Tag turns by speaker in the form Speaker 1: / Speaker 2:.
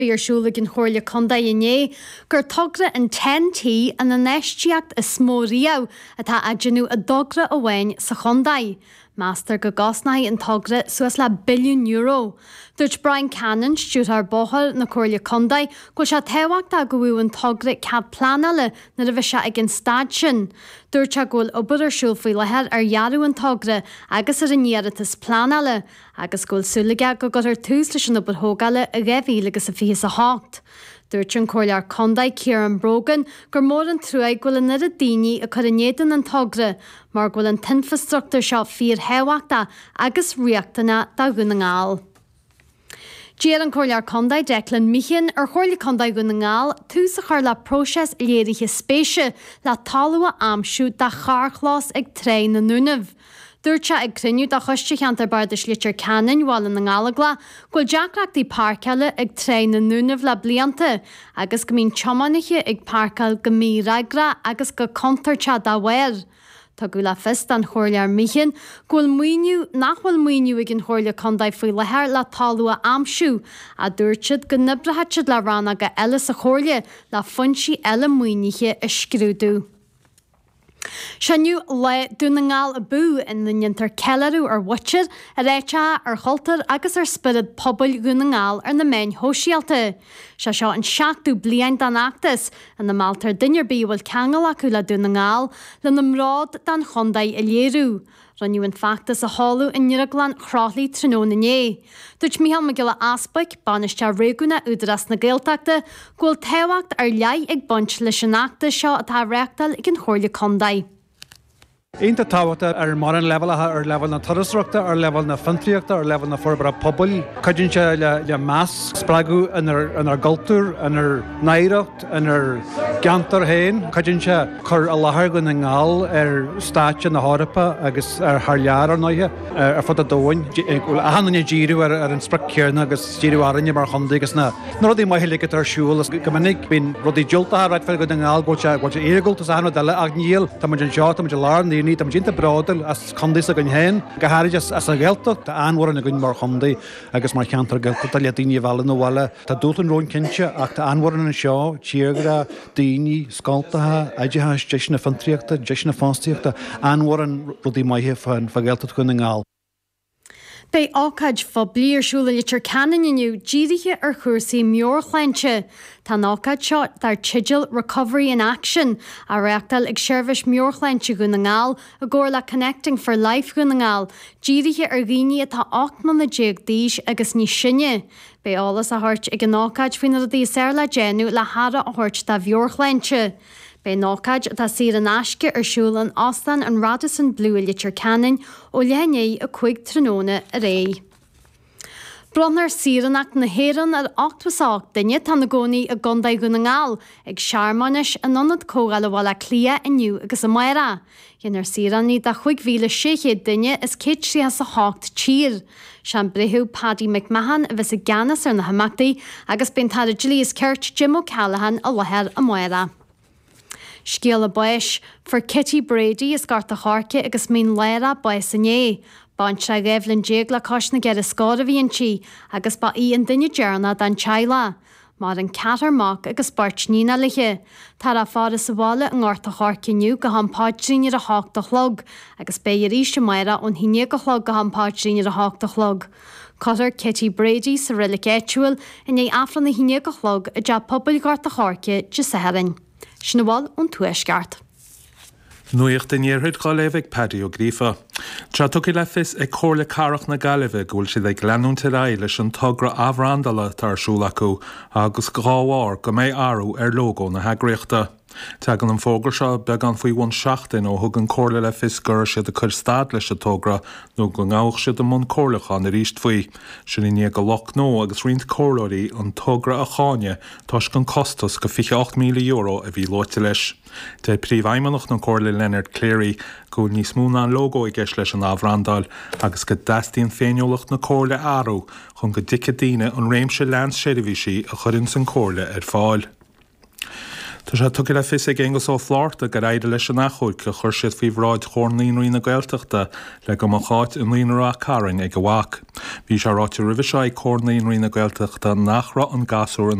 Speaker 1: Bíorsúla gin chóirle conda iné, gur tugra an 10T an an eisteacht is smó riamh atá agdenú a dogra a bhain sa chondaí. Master go gosnaí an tugra suas le billiún euro. Dúirt Brian Cannon, stúr ar bóthar na chóirle condaí, go se tehaachta go bhfuil an tugra cad planala na a bheith se ag an stad sin. Dúirt se ghfuil obair arsúil faoi lethir ar jarú an tugra agus ar an níaratas planala, agus ghfuil súlaige go gur tús leis an obair thógála a réhí agus a fihí sa hácht. Dúirt an chóirlear condaí Kieran Brogan gur mór an trúig ghfuil an a daoine a chuinéan an tugra, mar ghfuil an tinfastruchtúr seo fíor hehaachta agus riachtainna dá gúna ngáil. Díar an chóirlear condaí Declan Meighan ar chóirle condaí gúna ngáil tús a chuir le próses léirithe spéise le talua amsú de charchlás ag trein na núnamh. Dúirt se ag criniú de chuiste cheantar bar is litir canin bháil na ngála ghfuil deacraachtaí páirceile ag trein na núnamh le blianta, agus go mín teománaiche ag páirceil go mí ragra agus go contarte dá bhair. Tá go le fist an chóirlear Meighan ghfuil muoinú nachhfuil muoinú ag an chóirle condaí faoi lethir le talua amsú a dúirtead go nibretheid le ranna go eile sa chóirle le funsí eile muoinithe i scrúdú. Seanniu le dúna ngáil a bú in na nintar celarú ar witcher a réite ar chultar agus ar spirid pobl gúna ngáil ar na main hóisialta. Se seo an 7 bliain dan achtas an na maltar duinear bí bhfuil ceangal acu le dúna ngáil le na mrád dan chondaí a léirú. Ranniu an factas a hallú in Niraglan chrálaí tróna né. Dúirt Micheál Mac Gille Aspaig baniste réúna údaras na Gaeltachta ghfuil tehacht ar leith ag bunt leis an achta seo atá reachtal ag an chóirle condaí.
Speaker 2: Einta táhata ar mar an level ar level na tarasreachta ar level na fantriachta ar level na forbara pobl cadin se le más spragu in ar galtúr in ar naireacht in ar gantar hain cadin se chur a láthair go na ngáil ar státe na Harpa agus ar thlear ar náithe ar fud a dóin a hanna díú ar an sprach cearna agus díú aranne mar chundaí agus na rudí mai heligad ar siúil go minic bín rudí jolta right fel go na ngáil gote éirgult a hanna deile ag níl tá man seo tá man lár ní tam jinta bradal as chundaí a gon hen gaharid as a geltocht a anhar na gon mar chundaí agus mar cheantar geltocht a le daoine bhela nó bhile tá dút an rón cinse ach tá anhar an seo tíogra daoine scaltathe aidetheis deis na fantriachta deis na fástiíochta anhar an rudí maithe fan fa geltocht go na ngáil.
Speaker 1: Bei ácaid fá blíorsúla litir canan inniu dírithe ar chuirsaí meorchleinte. Tá ácaid seo dar Chigil Recovery in Action a reachtal ag seirbhis meorchleinte go na ngáil a ggóir le Connecting for Life go na ngáil. Dírithe ar ghaoine atá 8 díos agus ní sinne. Bei álas a thuirt ag an ácaid faoin rudí séir le déanú le hara a thuirt dá bheorchleinte. Bei nácaid tá siar an aisce arsúil an Ostan an Radisson Blue litir canin ó lené a 5 tróna a ré. Bronnar siranach na héan ar 8 duine tá na gcónaí a gondaí go na ngáil ag seaarmáis an nonad cógáil bhla clia inniu agus a maira. Dhéanar siraní de 5,600 duine is céitrí sa hácht tír. Sean brethú Paddy McMahon a bheits a ganas ar na haachtaí agus ben tar Julius Kirk Jim O'Callaghan a lethir a maira. Scéal a báis for Kitty Brady is garta cháce agus mín léire báis ané. Báint se réhlinn déag le cos na gead a scáda bhíontí agus ba í an duine dearna dan teile. Mar an catarmach agus bart nína liche. Tar a fáda sa bhála an gáirta cháciniu go hampáidríine a háachta chlog agus bé ríiste maira ón híine go chlog go hampáidríine a háachta chlog. Cotar Kitty Brady sa rilik éituil in é afran na híine go chlog a de pobl gáirta cháce de saharin. Sinna bháil ón tuaisceart.
Speaker 3: Nuíocht den éarthid gáileh Paddy ó Grífa. Tá tuci le fis ag chóirle carach na galibh ghúil siad ag leanúnta ra leis an tugra abhrandala tarsúla acu agus gráhhar go méid áú ar lógó na heagréachta. Tá an fógra seo beag an faoi bhain seachtain ó thug an chóirle le fis gur siad a chur stad leis a tógra nó go ngáach siad am món chóirlecha na ríist faoi. Sin ní go loch nó agus riont chóirí an tógra a cháine tuis gan costas go fiche 8 milliún euro a bhí láite leis. Tá príomhhaimimeach na chóirle Leonard Cleary go níos múna an lógó i gceis leis an abhrandal agus go dastíon féinolacht na chóirle áú chun go dicadíine an réimse leans séirihísí a churann san chóirle ar fáil. Tá sé tugi le fis agus ó Florida go éidir leis an nachúid go chuir siad fao bhráid chórnaíon roioine gailteachta le go cháit in líonrá caring ag go bhac. Bhí se ráte rih sé chórnaíon roioine gailteachta nachra an gasú